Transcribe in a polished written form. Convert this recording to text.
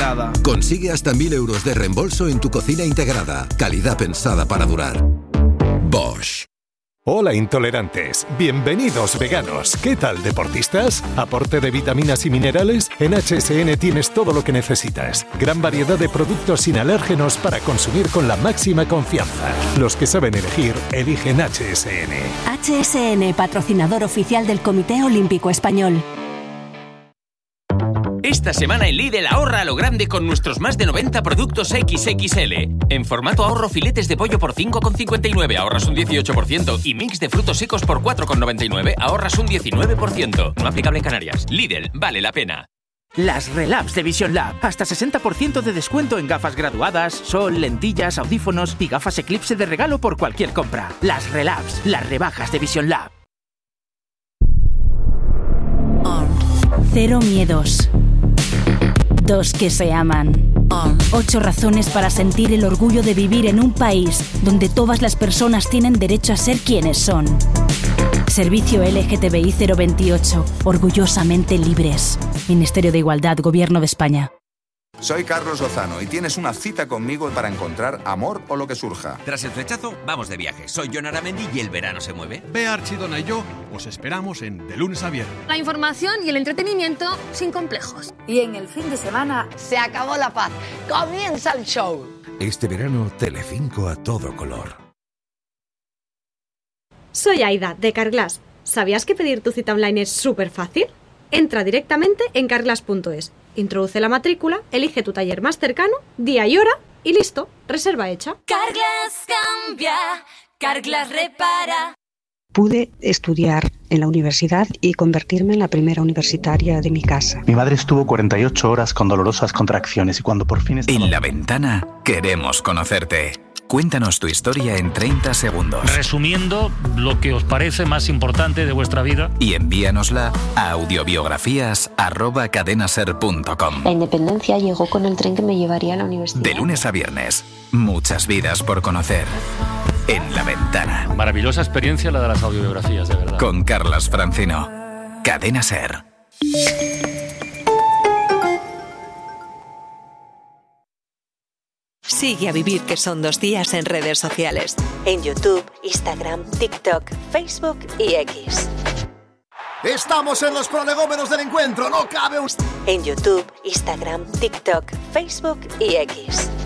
integrada. Consigue hasta 1.000 euros de reembolso en tu cocina integrada. Calidad pensada para durar. Bosch. Hola intolerantes, bienvenidos veganos. ¿Qué tal, deportistas? ¿Aporte de vitaminas y minerales? En HSN tienes todo lo que necesitas. Gran variedad de productos sin alérgenos para consumir con la máxima confianza. Los que saben elegir, eligen HSN. HSN, patrocinador oficial del Comité Olímpico Español. Esta semana en Lidl ahorra a lo grande con nuestros más de 90 productos XXL. En formato ahorro filetes de pollo por 5,59 ahorras un 18% y mix de frutos secos por 4,99 ahorras un 19%. No aplicable en Canarias. Lidl, vale la pena. Las Relabs de Vision Lab. Hasta 60% de descuento en gafas graduadas, sol, lentillas, audífonos y gafas Eclipse de regalo por cualquier compra. Las Relabs, las rebajas de Vision Lab. Cero miedos. 2 que se aman. 8 razones para sentir el orgullo de vivir en un país donde todas las personas tienen derecho a ser quienes son. Servicio LGTBI 028. Orgullosamente libres. Ministerio de Igualdad, Gobierno de España. Soy Carlos Lozano y tienes una cita conmigo para encontrar amor o lo que surja. Tras el flechazo, vamos de viaje. Soy Jon Aramendi y el verano se mueve. Bea Archidona y yo os esperamos en De Lunes a Viernes. La información y el entretenimiento sin complejos. Y en el fin de semana se acabó la paz. Comienza el show. Este verano, Telecinco a todo color. Soy Aida, de Carglass. ¿Sabías que pedir tu cita online es súper fácil? Entra directamente en carglass.es. Introduce la matrícula, elige tu taller más cercano, día y hora y listo, reserva hecha. Carglass cambia, Carglass repara. Pude estudiar en la universidad y convertirme en la primera universitaria de mi casa. Mi madre estuvo 48 horas con dolorosas contracciones y cuando por fin... En La Ventana queremos conocerte. Cuéntanos tu historia en 30 segundos. Resumiendo lo que os parece más importante de vuestra vida. Y envíanosla a audiobiografías@cadenaser.com. La independencia llegó con el tren que me llevaría a la universidad. De lunes a viernes, muchas vidas por conocer. En La Ventana. Maravillosa experiencia la de las audiobiografías, de verdad. Con Carlas Francino. Cadena Ser. Sigue a Vivir, que son 2 días en redes sociales. En YouTube, Instagram, TikTok, Facebook y X. Estamos en los prolegómenos del encuentro, no cabe un... En YouTube, Instagram, TikTok, Facebook y X.